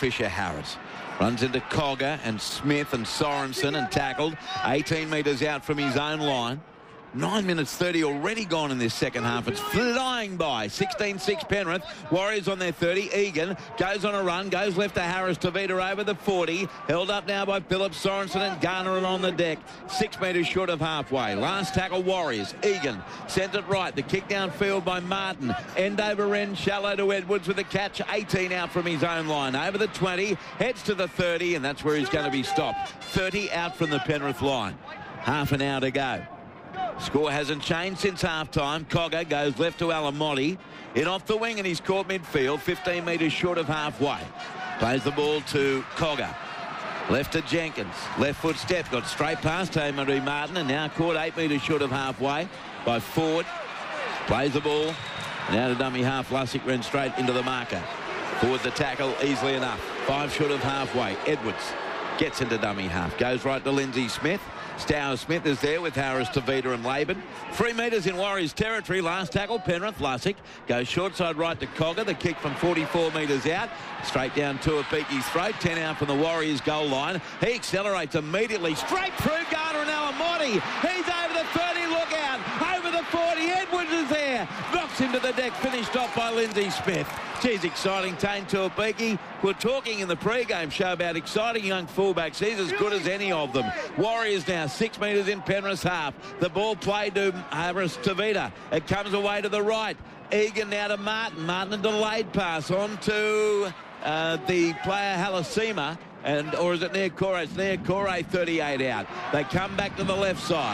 Fisher Harris. Runs into Cogger and Smith and Sorensen and tackled. 18 metres out from his own line. 9 minutes 30 already gone in this second half. It's flying by. 16-6 Penrith. Warriors on their 30. Egan goes on a run. Goes left to Harris. Tavita over the 40. Held up now by Phillips, Sorensen and Garner on the deck. 6 metres short of halfway. Last tackle Warriors. Egan sends it right. The kick downfield by Martin. End over end. Shallow to Edwards with the catch. 18 out from his own line. Over the 20. Heads to the 30 and that's where he's going to be stopped. 30 out from the Penrith line. Half an hour to go. Score hasn't changed since half-time. Cogger goes left to Alamotti. In off the wing and he's caught midfield. 15 metres short of halfway. Plays the ball to Cogger. Left to Jenkins. Left foot step. Got straight past Marie Martin and now caught 8 metres short of halfway by Ford. Plays the ball. Now to dummy half. Lussick ran straight into the marker. Forward the tackle easily enough. 5 short of halfway. Edwards gets into dummy half. Goes right to Lindsay Smith. Stow Smith is there with Harris, Tavita and Laban. 3 metres in Warriors territory. Last tackle, Penrith. Lussick goes short side right to Cogger. The kick from 44 metres out. Straight down Tuapiki's throat. 10 out from the Warriors goal line. He accelerates immediately. Straight through Garner and Alamotti. He's over the 30. Look out. Over the 40. Edwards is there. Knocks into the deck. Finished off by Lindsay Smith. Geez, exciting Tane Tuapiki. We're talking in the pre-game show about exciting young fullbacks. He's as good as any of them. Warriors now 6 metres in Penrith's half. The ball played to Harris Tavita. It comes away to the right. Egan now to Martin. Martin a delayed pass on to the player Halasima. Or is it Nia Corre? It's Nia Corre, 38 out. They come back to the left side.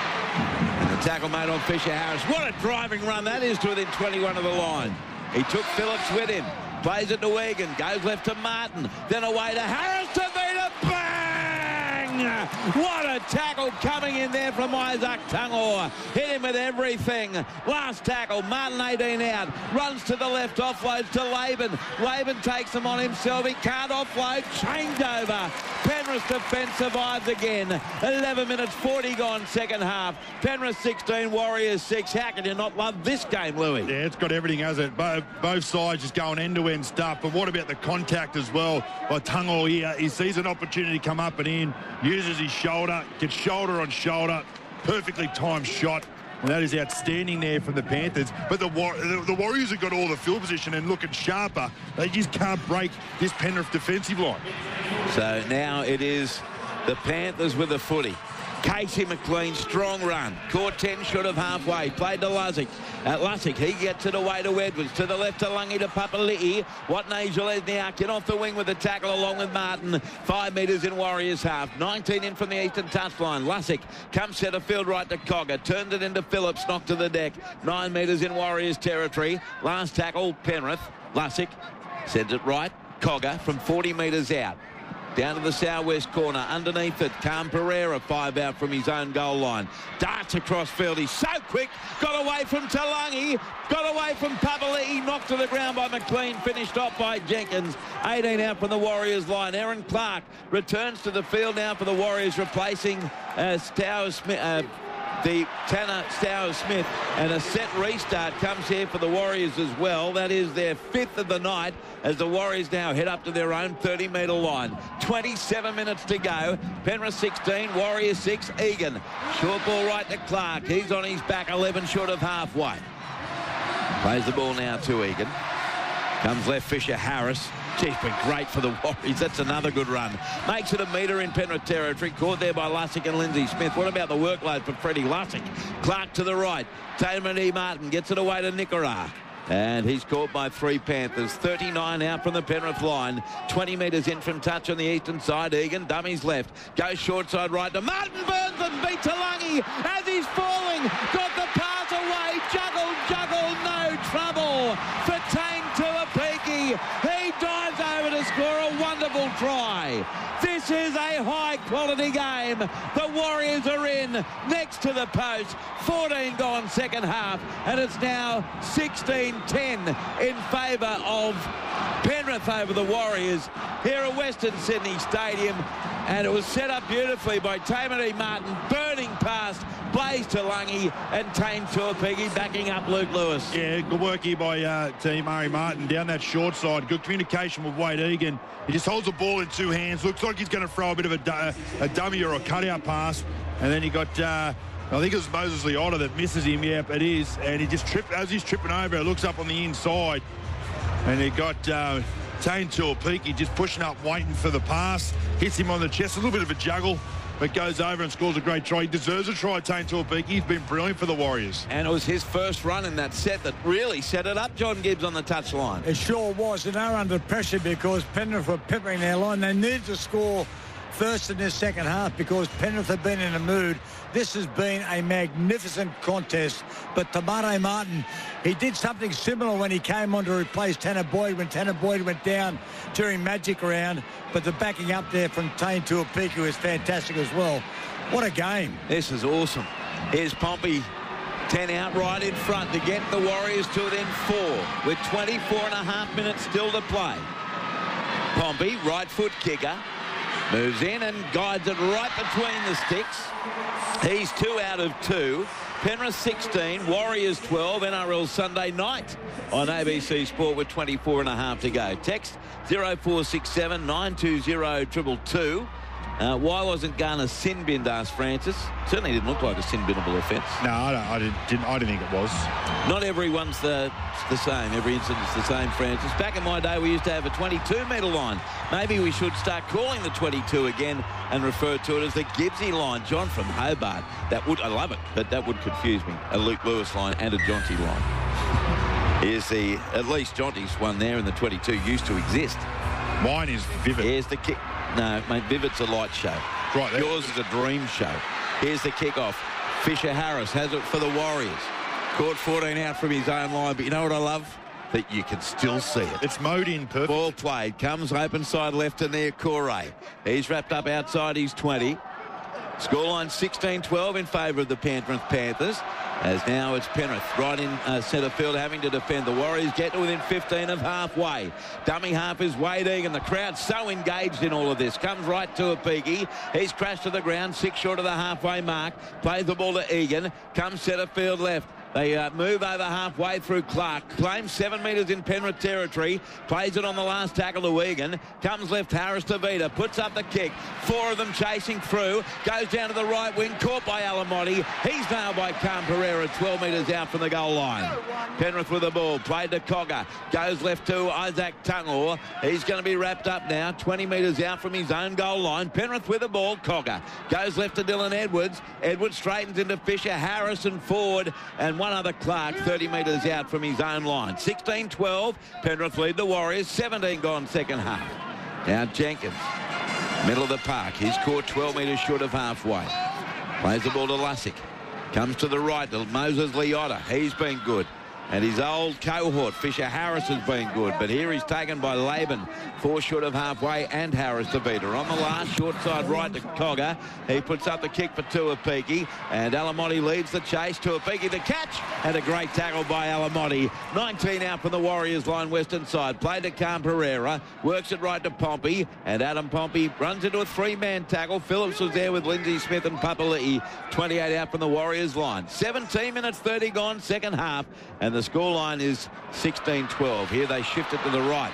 And the tackle made on Fisher Harris. What a driving run that is to within 21 of the line. He took Phillips with him. Plays it to Egan. Goes left to Martin. Then away to Harris. Tavita. Bang! What a tackle coming in there from Isaac Tungor. Hit him with everything. Last tackle. Martin 18 out. Runs to the left. Offloads to Laban. Laban takes him on himself. He can't offload. Changeover. Penrith defence survives again. 11 minutes 40 gone second half. Penrith 16, Warriors 6. How can you not love this game, Louis? Yeah, it's got everything, has it? Both sides just going end-to-end stuff. But what about the contact as well by Tungor here? He sees an opportunity come up and in, uses his shoulder, gets shoulder on shoulder, perfectly timed shot. And that is outstanding there from the Panthers. But the Warriors have got all the field position and looking sharper. They just can't break this Penrith defensive line. So now it is the Panthers with the footy. Casey McLean, strong run. Caught 10 short of halfway. Played to Lussick. Lussick, he gets it away to Edwards. To the left to Lungi to Papali'i. Watney Jalesniak off the wing with the tackle along with Martin. 5 metres in Warriors half. 19 in from the eastern touchline. Lussick comes centre field right to Cogger. Turns it into Phillips. Knocked to the deck. 9 metres in Warriors territory. Last tackle, Penrith. Lussick sends it right. Cogger from 40 metres out. Down to the southwest corner. Underneath it, Cam Pereira, 5 out from his own goal line. Darts across field. He's so quick. Got away from Talangi. Got away from Papali'i. Knocked to the ground by McLean. Finished off by Jenkins. 18 out from the Warriors line. Aaron Clark returns to the field now for the Warriors, replacing the Tanner Stower-Smith, and a set restart comes here for the Warriors as well. That is their 5th of the night as the Warriors now head up to their own 30-metre line. 27 minutes to go. Penrith 16, Warriors 6. Egan. Short ball right to Clark. He's on his back, 11 short of halfway. Plays the ball now to Egan. Comes left Fisher Harris. Geez, been great for the Warriors. That's another good run. Makes it a metre in Penrith territory. Caught there by Lussick and Lindsay Smith. What about the workload for Freddie Lussick? Clark to the right. Taylor Martin gets it away to Nicorar. And he's caught by 3 Panthers. 39 out from the Penrith line. 20 metres in from touch on the eastern side. Egan, dummies left. Goes short side right to Martin. Burns and beat Talangi as he's falling. Got the pass away. Juggle, no trouble for Tane Tuapiki. He dives over to score a wonderful try. This is a high-quality game. The Warriors are in next to the post. 14 gone second half, and it's now 16-10 in favour of Penrith over the Warriors here at Western Sydney Stadium. And it was set up beautifully by Tamari Martin, burning past Blaze Talangi and Tane Tuapiki backing up Luke Lewis. Yeah, good work here by Team Murray Martin down that short side. Good communication with Wade Egan. He just holds the ball in two hands. Looks like he's going to throw a bit of a dummy or a cutout pass. And then he got, I think it was Moses Leota that misses him. Yep, it is. And he just tripped, as he's tripping over, it looks up on the inside. And he got Tane Tuapiki just pushing up, waiting for the pass. Hits him on the chest. A little bit of a juggle, but goes over and scores a great try. He deserves a try, Tane Tuapiki. He's been brilliant for the Warriors. And it was his first run in that set that really set it up, John Gibbs, on the touchline. It sure was. And they're under pressure because Penrith were peppering their line. They needed to score first in this second half because Penrith have been in a mood. This has been a magnificent contest. But Te Maire Martin, he did something similar when he came on to replace Tanner Boyd when Tanner Boyd went down during Magic Round. But the backing up there from Tane Tuapiki is fantastic as well. What a game. This is awesome. Here's Pompey, 10 out right in front to get the Warriors to within 4 with 24 and a half minutes still to play. Pompey, right foot kicker, moves in and guides it right between the sticks. He's 2 out of 2. Penrith 16, Warriors 12, NRL Sunday night on ABC Sport with 24 and a half to go. Text 0467 920 222. Why wasn't Garner sin binned, asked Francis. Certainly didn't look like a sin binnable offence. No, I didn't think it was. Not everyone's the same. Every incident's the same, Francis. Back in my day, we used to have a 22-metre line. Maybe we should start calling the 22 again and refer to it as the Gibbsy line. John from Hobart. I love it, but that would confuse me. A Luke Lewis line and a Jonty line. Here's at least Jonty's one there in the 22 used to exist. Mine is Vivid. Here's the kick. No, mate, Vivid's a light show. Right there. Yours is a dream show. Here's the kickoff. Fisher Harris has it for the Warriors. Caught 14 out from his own line, but you know what I love? That you can still see it. It's mowed in perfect. Ball played. Comes open side left to near Corey. He's wrapped up outside his 20. Scoreline 16-12 in favour of the Penrith Panthers. As now it's Penrith right in centre field having to defend. The Warriors get to within 15 of halfway. Dummy half is Wade Egan. The crowd's so engaged in all of this. Comes right to Tuapiki. He's crashed to the ground, 6 short of the halfway mark. Plays the ball to Egan. Comes centre field left. They move over halfway through Clark. Claims 7 metres in Penrith territory. Plays it on the last tackle to Egan. Comes left Harris to Vita. Puts up the kick. 4 of them chasing through. Goes down to the right wing. Caught by Alamotti. He's nailed by Cam Pereira. 12 metres out from the goal line. Penrith with the ball. Played to Cogger. Goes left to Isaac Tungor. He's going to be wrapped up now. 20 metres out from his own goal line. Penrith with the ball. Cogger. Goes left to Dylan Edwards. Edwards straightens into Fisher. Harrison forward. And one other Clark 30 metres out from his own line. 16-12. Penrith lead the Warriors. 17 gone second half. Now Jenkins. Middle of the park. He's caught 12 metres short of halfway. Plays the ball to Lussick. Comes to the right to Moses Leota. He's been good. And his old cohort, Fisher Harris, has been good. But here he's taken by Laban. 4 short of halfway and Harris to Vita. On the last, short side right to Cogger. He puts up the kick for Tuapiki. And Alamotti leads the chase. Tuapiki the catch. And a great tackle by Alamotti. 19 out from the Warriors line, western side. Played to Cam Pereira. Works it right to Pompey. And Adam Pompey runs into a 3-man tackle. Phillips was there with Lindsay Smith and Papali'i. 28 out from the Warriors line. 17 minutes 30 gone second half. And the scoreline is 16-12. Here they shift it to the right.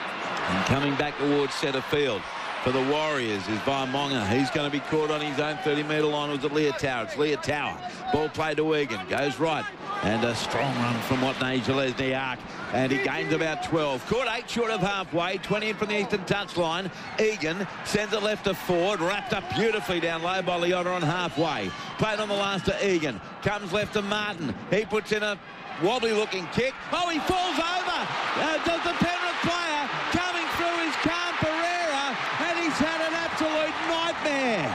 And coming back towards centre field for the Warriors is Vaimonga. He's going to be caught on his own 30-metre line. Was it Leotower? It's Leotower. Ball played to Egan. Goes right. And a strong run from Watney Jalesniak. And he gains about 12. Caught 8 short of halfway. 20 in from the eastern touchline. Egan sends it left to Ford. Wrapped up beautifully down low by Leota on halfway. Played on the last to Egan. Comes left to Martin. He puts in a wobbly-looking kick. Oh, he falls over. Does the Penrith player coming through is Cam Pereira, and he's had an absolute nightmare.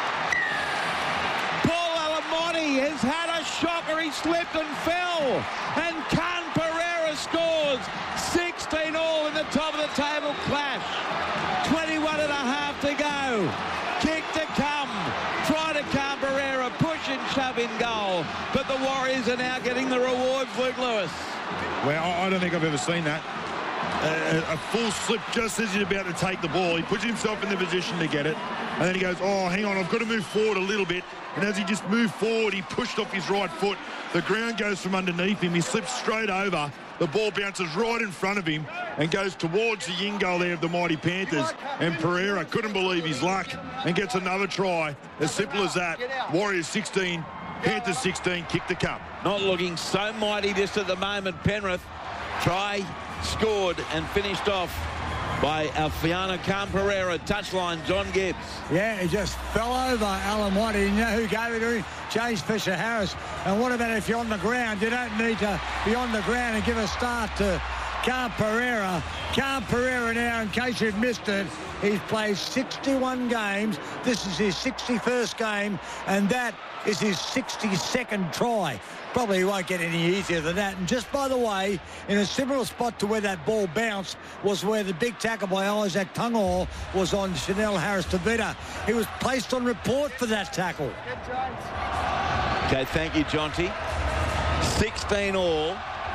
Paul Alamotti has had a shocker. He slipped and fell, and Cam Pereira scores. 16 all in the top of the table clash. 21 and a half to go. Kick to come. Try to Cam Pereira. Push and shove in goal. But the Warriors are now getting the rewards, Luke Lewis. Well, I don't think I've ever seen that. a full slip just as he's about to take the ball. He puts himself in the position to get it. And then he goes, oh, hang on, I've got to move forward a little bit. And as he just moved forward, he pushed off his right foot. The ground goes from underneath him. He slips straight over. The ball bounces right in front of him and goes towards the in goal there of the mighty Panthers. And Pereira couldn't believe his luck and gets another try. As simple as that. Warriors 16, Panthers 16, kick the cup. Not looking so mighty just at the moment. Penrith try, scored and finished off by Alfiana Khan-Pereira. Touchline, John Gibbs. Yeah, he just fell over Alan White. You know who gave it to him? James Fisher-Harris. And what about if you're on the ground? You don't need to be on the ground and give a start to Khan-Pereira. Khan-Pereira now, in case you've missed it, he's played 61 games. This is his 61st game, and that is his 62nd try. Probably won't get any easier than that. And just by the way, in a similar spot to where that ball bounced was where the big tackle by Isaac Tungall was on Chanel Harris-Tavita. He was placed on report for that tackle. Okay, thank you, Jonty. 16 all.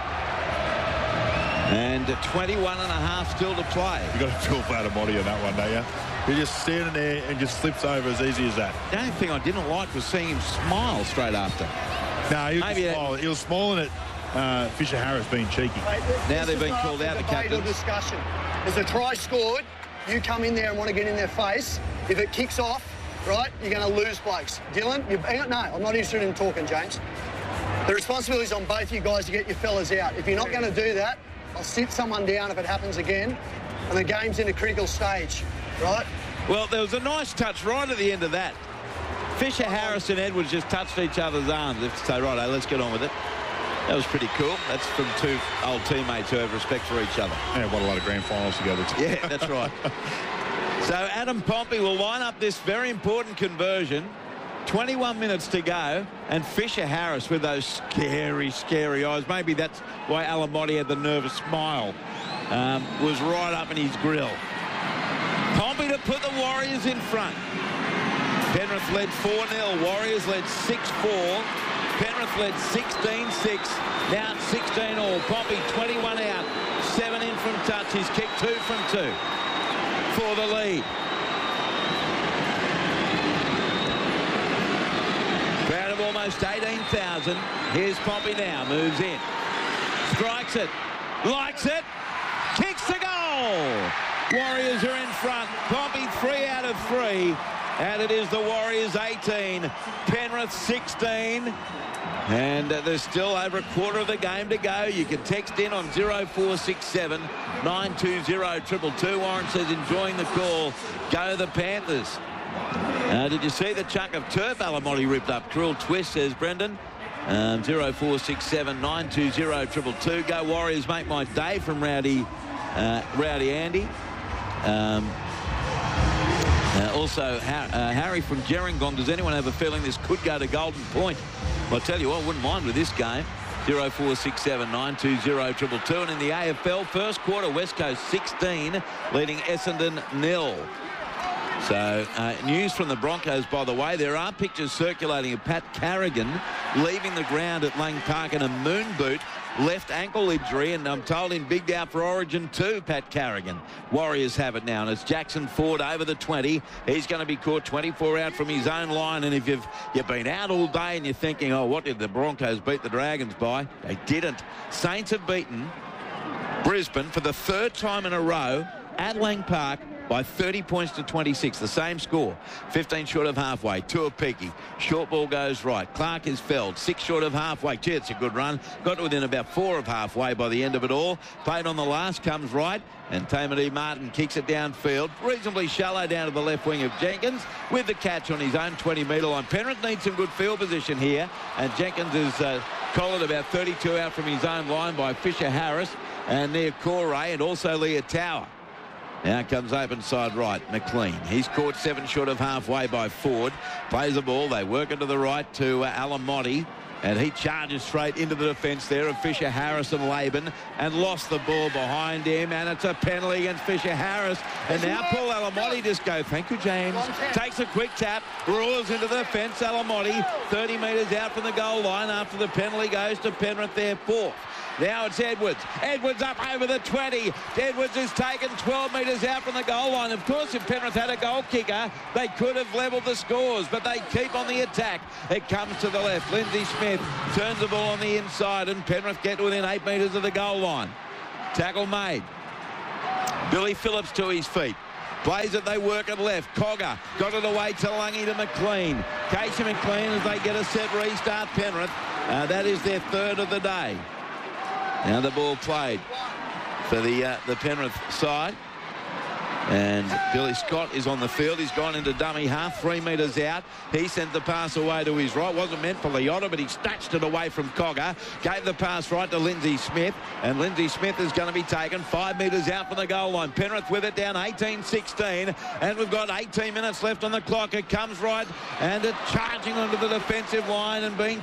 And 21 and a half still to play. You've got to feel for Adamotti on that one, don't you? He's just standing there and just slips over as easy as that. The only thing I didn't like was seeing him smile straight after. No, he was smiling at Fisher-Harris being cheeky. Now they've been called out, the captains. Discussion. There's a try scored. You come in there and want to get in their face. If it kicks off, right, you're going to lose blokes. Dylan, no, I'm not interested in talking, James. The responsibility is on both you guys to get your fellas out. If you're not going to do that, I'll sit someone down if it happens again, and the game's in a critical stage, right? Well, there was a nice touch right at the end of that. Fisher-Harris and Edwards just touched each other's arms. They have to say, right, let's get on with it. That was pretty cool. That's from two old teammates who have respect for each other. And won a lot of grand finals together. Yeah, that's right. So Adam Pompey will line up this very important conversion. 21 minutes to go, and Fisher-Harris with those scary, scary eyes. Maybe that's why Alamotti had the nervous smile. Was right up in his grill. Pompey to put the Warriors in front. Penrith led 4-0. Warriors led 6-4. Penrith led 16-6. Now it's 16 all. Pompey 21 out. 7 in from touch. He's kicked 2 from 2 for the lead. Crowd of almost 18,000. Here's Pompey now. Moves in. Strikes it. Likes it. Kicks the goal. Warriors are in front. Pompey 3 out of 3. And it is the Warriors 18. Penrith 16. And there's still over a quarter of the game to go. You can text in on 0467 920 222. Warren says enjoying the call. Go the Panthers. Did you see the chunk of turf Alamotti ripped up? Cruel twist, says Brendan. 0467 920 222. Go Warriors, make my day, from Rowdy Andy. Also, Harry from Gerringong. Does anyone have a feeling this could go to Golden Point? Well, I'll tell you what, I wouldn't mind with this game. 0467 920 222. And in the AFL, first quarter, West Coast 16, leading Essendon 0. So, news from the Broncos, by the way. There are pictures circulating of Pat Carrigan leaving the ground at Lang Park in a moon boot. Left ankle injury, and I'm told in big doubt for Origin too, Pat Carrigan. Warriors have it now, and it's Jackson Ford over the 20. He's going to be caught 24 out from his own line, and if you've been out all day and you're thinking, oh, what did the Broncos beat the Dragons by? They didn't. Saints have beaten Brisbane for the third time in a row at Lang Park by 30 points to 26. The same score. 15 short of halfway. Tuapiki. Short ball goes right. Clark is felled. 6 short of halfway. Gee, it's a good run. Got to within about 4 of halfway by the end of it all. Played on the last. Comes right. And Tamati Martin kicks it downfield. Reasonably shallow down to the left wing of Jenkins with the catch on his own 20-metre line. Penrith needs some good field position here. And Jenkins is collared about 32 out from his own line by Fisher-Harris and near Corey and also Leah Tower. Now comes open side right, McLean. He's caught 7 short of halfway by Ford. Plays the ball. They work it to the right to Alamotti. And he charges straight into the defence there of Fisher-Harris and Laban and lost the ball behind him. And it's a penalty against Fisher-Harris. And now Paul Alamotti just go, thank you, James. Takes a quick tap, roars into the fence. Alamotti 30 metres out from the goal line after the penalty goes to Penrith there 4th. Now it's Edwards. Edwards up over the 20. Edwards is taken 12 metres out from the goal line. Of course, if Penrith had a goal kicker, they could have levelled the scores, but they keep on the attack. It comes to the left. Lindsay Smith turns the ball on the inside, and Penrith get within 8 metres of the goal line. Tackle made. Billy Phillips to his feet. Plays it, they work it left. Cogger got it away to Lungy to McLean. Casey McLean as they get a set restart Penrith. That is their third of the day. Now the ball played for the Penrith side. And Billy Scott is on the field. He's gone into dummy half, 3 metres out. He sent the pass away to his right. Wasn't meant for Leota, but he snatched it away from Cogger. Gave the pass right to Lindsay Smith. And Lindsay Smith is going to be taken 5 metres out from the goal line. Penrith with it down 18-16. And we've got 18 minutes left on the clock. It comes right and it's charging onto the defensive line and being